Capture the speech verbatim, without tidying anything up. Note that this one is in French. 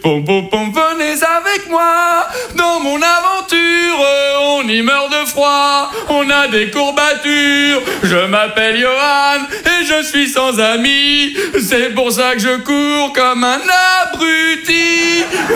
Pom pom pom, venez avec moi dans mon aventure. On y meurt de froid, on a des courbatures. Je m'appelle Johan et je suis sans amis. C'est pour ça que je cours comme un abruti.